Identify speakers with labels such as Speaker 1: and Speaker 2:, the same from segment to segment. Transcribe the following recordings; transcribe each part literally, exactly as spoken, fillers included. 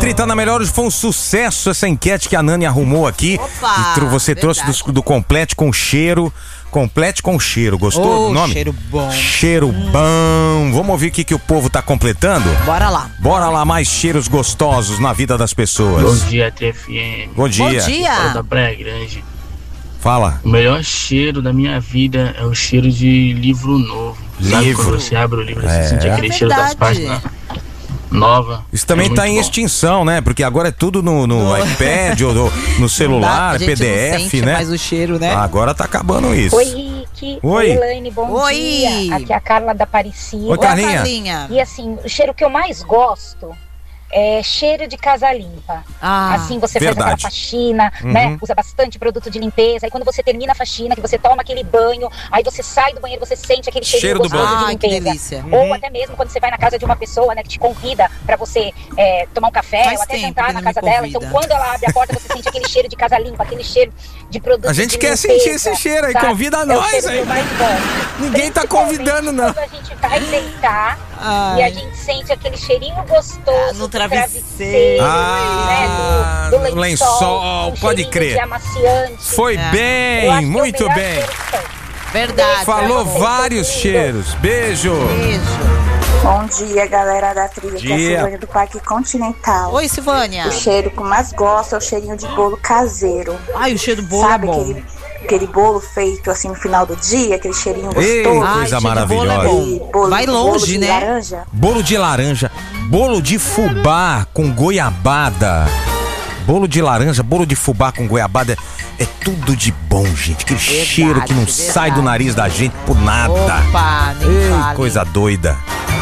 Speaker 1: Tá na melhor, foi um sucesso essa enquete que a Nani arrumou aqui.
Speaker 2: Opa,
Speaker 1: e você verdade. trouxe do, do Complete com cheiro. Complete com cheiro. Gostou
Speaker 2: oh,
Speaker 1: do nome?
Speaker 2: Cheiro bom.
Speaker 1: Cheiro hum. bom. Vamos ouvir o que, que o povo tá completando?
Speaker 2: Bora lá.
Speaker 1: Bora lá, mais cheiros gostosos na vida das pessoas.
Speaker 3: Bom dia, T F M.
Speaker 1: Bom dia.
Speaker 2: Bom dia.
Speaker 3: Fala da Praia Grande.
Speaker 1: Fala.
Speaker 3: O melhor cheiro da minha vida é o cheiro de livro novo.
Speaker 1: Livro.
Speaker 3: Sabe quando você abre o livro,
Speaker 1: é.
Speaker 3: você sente aquele
Speaker 2: é
Speaker 3: cheiro das páginas nova.
Speaker 1: Isso também
Speaker 3: é
Speaker 1: tá em
Speaker 3: bom.
Speaker 1: extinção, né? Porque agora é tudo no, no iPad ou no, no celular,
Speaker 2: dá,
Speaker 1: P D F,
Speaker 2: não sente
Speaker 1: né?
Speaker 2: mais o cheiro, né?
Speaker 1: Agora tá acabando isso.
Speaker 4: Oi, Rick.
Speaker 1: Oi.
Speaker 4: Oi, Elaine, bom
Speaker 2: Oi.
Speaker 4: dia. Aqui é a Carla da Aparecida.
Speaker 1: Oi, Carlinha.
Speaker 2: Carlinha.
Speaker 4: E assim, o cheiro que eu mais gosto é cheiro de casa limpa.
Speaker 2: Ah,
Speaker 4: assim, você
Speaker 1: verdade.
Speaker 4: faz aquela faxina,
Speaker 1: Uhum.
Speaker 4: né? Usa bastante produto de limpeza. Aí quando você termina a faxina, que você toma aquele banho, aí você sai do banheiro, você sente aquele cheirinho
Speaker 1: Cheiro do
Speaker 4: gostoso
Speaker 1: banho.
Speaker 4: de
Speaker 2: Ai, que
Speaker 4: limpeza.
Speaker 2: delícia.
Speaker 4: Ou
Speaker 1: Uhum.
Speaker 4: até mesmo quando você vai na casa de uma pessoa, né, que te convida pra você é, tomar um café,
Speaker 2: Faz
Speaker 4: ou até
Speaker 2: tempo
Speaker 4: jantar
Speaker 2: que
Speaker 4: na
Speaker 2: não
Speaker 4: casa
Speaker 2: me
Speaker 4: dela.
Speaker 2: convida.
Speaker 4: Então quando ela abre a porta, você sente aquele cheiro de casa limpa, aquele cheiro de produto
Speaker 1: A gente
Speaker 4: de
Speaker 1: quer
Speaker 4: limpeza,
Speaker 1: sentir esse cheiro aí,
Speaker 4: sabe?
Speaker 1: convida
Speaker 4: É o
Speaker 1: nós
Speaker 4: cheiro que
Speaker 1: aí.
Speaker 4: eu mais gosto.
Speaker 1: Ninguém tá
Speaker 4: Principalmente
Speaker 1: convidando, não.
Speaker 4: Quando a gente vai deitar
Speaker 2: Ai.
Speaker 4: e a gente sente aquele cheirinho gostoso
Speaker 2: Ah, no
Speaker 4: do
Speaker 2: travesseiro.
Speaker 1: Ah,
Speaker 4: né, do, do lençol,
Speaker 1: lençol,
Speaker 4: um
Speaker 1: pode
Speaker 4: cheirinho
Speaker 1: crer.
Speaker 4: de amaciante.
Speaker 1: Foi
Speaker 2: É.
Speaker 4: Eu acho
Speaker 1: bem,
Speaker 4: que
Speaker 1: muito
Speaker 4: é o melhor
Speaker 1: bem.
Speaker 4: cheiro que tem.
Speaker 2: Verdade.
Speaker 1: Falou
Speaker 4: Beijo.
Speaker 1: vários cheiros. Beijo.
Speaker 2: Beijo.
Speaker 5: Bom dia, galera da trilha, que é a
Speaker 1: Dia.
Speaker 5: Silvânia do Parque Continental.
Speaker 2: Oi, Silvânia.
Speaker 5: O cheiro que eu mais gosto é o cheirinho de bolo caseiro.
Speaker 2: Ai, o cheiro do bolo
Speaker 5: Sabe
Speaker 2: é bom.
Speaker 5: aquele, aquele bolo feito assim no final do dia, aquele cheirinho
Speaker 1: Ei,
Speaker 5: gostoso?
Speaker 2: Ai,
Speaker 1: coisa
Speaker 2: cheiro do bolo é
Speaker 1: maravilhosa.
Speaker 2: bom.
Speaker 5: E bolo,
Speaker 2: Vai
Speaker 5: bolo
Speaker 2: longe,
Speaker 5: de
Speaker 2: né?
Speaker 5: laranja.
Speaker 1: Bolo de laranja, bolo de fubá com goiabada. Bolo de laranja, bolo de fubá com goiabada. É tudo de bom, gente. Aquele
Speaker 2: Verdade,
Speaker 1: cheiro que não
Speaker 2: verdade.
Speaker 1: sai do nariz da gente por nada.
Speaker 2: Opa, nem
Speaker 1: Ei,
Speaker 2: fale.
Speaker 1: coisa doida.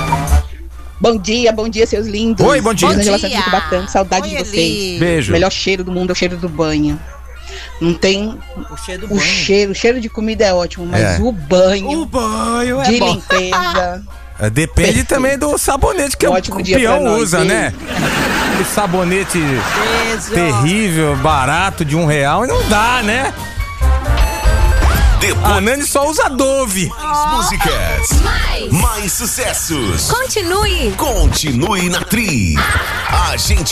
Speaker 6: Bom dia, bom dia, seus lindos.
Speaker 1: Oi, bom dia.
Speaker 2: Bom
Speaker 6: Angela
Speaker 2: dia.
Speaker 6: Santos Batão, saudade
Speaker 2: Oi,
Speaker 6: de vocês.
Speaker 2: Eli.
Speaker 1: Beijo.
Speaker 6: O melhor cheiro do mundo é o cheiro do banho. Não tem
Speaker 2: O cheiro do
Speaker 6: o
Speaker 2: banho.
Speaker 6: cheiro, o cheiro de comida é ótimo, mas
Speaker 1: É.
Speaker 6: o banho
Speaker 2: O banho é
Speaker 6: de
Speaker 2: bom.
Speaker 6: limpeza.
Speaker 1: É, Depende
Speaker 6: Perfeito.
Speaker 1: também do sabonete que
Speaker 6: Um
Speaker 1: o,
Speaker 6: ótimo
Speaker 1: o
Speaker 6: dia pra
Speaker 1: peão
Speaker 6: nós,
Speaker 1: usa,
Speaker 6: beijo.
Speaker 1: né? Aquele sabonete
Speaker 2: Beijo.
Speaker 1: terrível, barato, de um real, e não dá, né? A Nani só usa Dove.
Speaker 7: Mais músicas,
Speaker 8: Mais.
Speaker 7: mais sucessos.
Speaker 8: Continue.
Speaker 7: Continue na Tri. A gente